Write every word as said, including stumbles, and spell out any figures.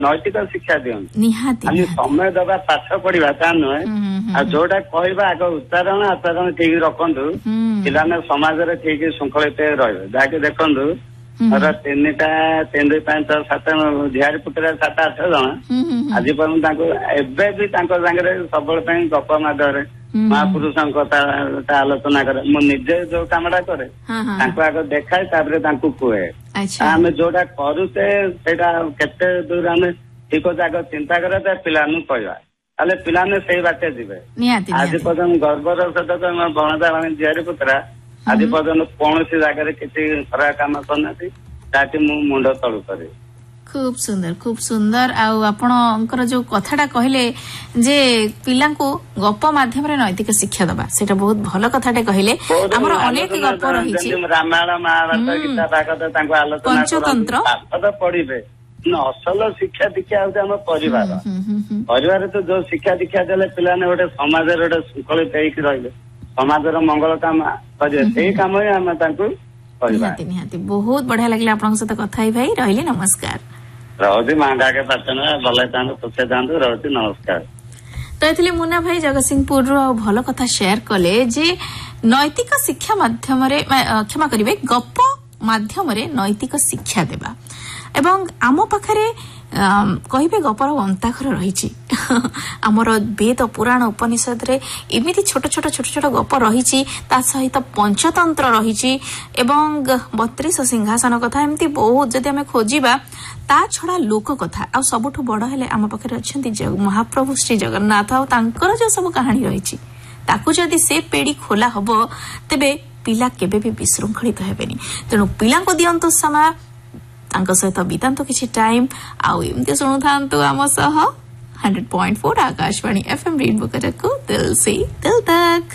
नैतिक शिक्षा दिखती निहाती खाली समय दबा पाठ पढ़ा ता नुहे आ जोटा कहवा आग उच्चारण आचरण ठीक रखु पिलाने समाज रे ठीक श्रृंखलित रहे जहाँकि देखु तीनटा तीन दुई पांच छह सात झियारी पुतरा सात आठ जन आज पर्यटन एवं भी सब गप माध्यम महापुरुष कथा आलोचना करे मुझे जो कमटा करे आग देखाए कहे आम जोटा करुचे केते दूर आम ठीक अच्छे आग चिंता करे पिला कहवा ताले पिलाने से बाटे जीवे आज पर्यटन गर्वर सहित भणजा भाणी झियारी पुतरा आज पर्यटन कौन जगह किसी खराब कम करना मुंड तलु करे खूब सुंदर खूब सुंदर आपणकर जो कथाटा कहले जे पिला को गप माध्यम नैतिक शिक्षा दबा सेटा बहुत भल कथाटे कहले हमर अनेक गप रही रामायण महाभारत गीता भागवत आलोचना पंचतंत्र पढ़े असल शिक्षा दीक्षा हूँ परिवार परिवार तो जो शिक्षा दीक्षा देले पिलाने गोटे समाज गोटे श्रृंखलित होकर रही समाज मंगल काम करे काम ही आम निहाती निहाती बहुत बढ़िया लगे आपन सहित कथा ही भाई रही नमस्कार रही मांगा के पाचन भले चाहूँ खुशी चाहूँ रही नमस्कार तो ये मुन्ना भाई जगतसिंहपुर भल कथा शेयर कले जे नैतिक शिक्षा माध्यम क्षमा करेंगे गप माध्यम नैतिक शिक्षा देवा एवं आम पाखरे कहे गपर अंताखर रही आमर वेद पुराण उपनिषद रे एमती छोट छोट छोट छोट गप रही सहित पंचतंत्र रही बत्रीस सिंहासन कथा एमती बहुत जदि आम खोजा ता छड़ा लोक कथा आ सबुठु बड़ हेले आम पाखरे अच्छा महाप्रभु श्री जगन्नाथ आर जो सब कहानी रही ताकू जदि से पेड़ी खोला हब तेबे पिला केबे भी विशृंखलित हेबेनी तेणु पिला को दियंतु समय तांको सहित बितांतु किछि टाइम आउ एमती शुणु थांतु आम सह hundred point four Akashvani FM rainbow को दिल से दिल तक।